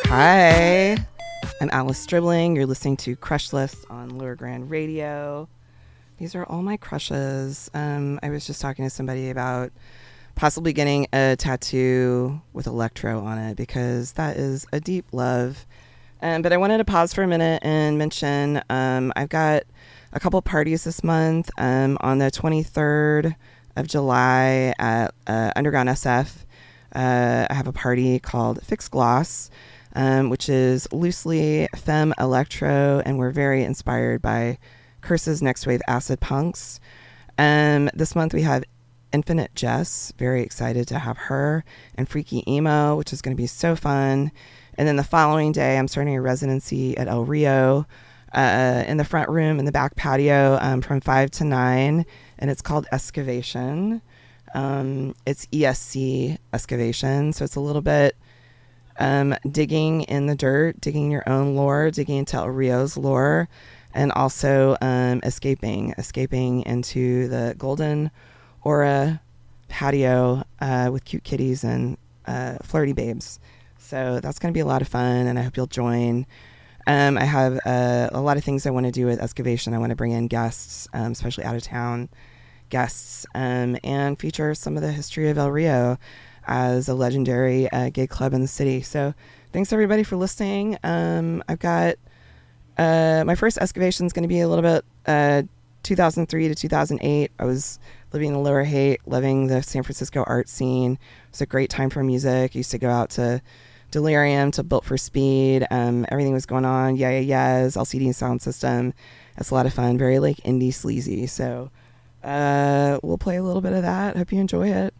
Hi, I'm Alice Stribling. You're listening to Crush List on Lower Grand Radio. These are all my crushes. I was just talking to somebody about possibly getting a tattoo with electro on it because that is a deep love. But I wanted to pause for a minute and mention I've got a couple parties this month. On the 23rd of July at Underground SF, I have a party called Fix Gloss, which is loosely femme electro, and we're very inspired by Curse's Next Wave Acid Punks. This month we have Infinite Jess, very excited to have her, and Freaky Emo, which is going to be so fun. And then the following day, I'm starting a residency at El Rio in the front room, in the back patio, from 5 to 9, and it's called Excavation. It's ESC Excavation, so it's a little bit digging in the dirt, digging your own lore, digging into El Rio's lore, and also escaping into the Golden Aura patio with cute kitties and flirty babes. So that's going to be a lot of fun, and I hope you'll join. I have a lot of things I want to do with Excavation. I want to bring in guests, especially out-of-town guests, and feature some of the history of El Rio as a legendary gay club in the city. So thanks, everybody, for listening. I've got my first Excavation is going to be a little bit 2003 to 2008. I was living in the Lower Haight, loving the San Francisco art scene. It was a great time for music. I used to go out to Delirium, to Built for Speed. Everything was going on. Yeah, Yeahs, LCD Sound System. It's a lot of fun. Very like indie sleazy. So we'll play a little bit of that. Hope you enjoy it.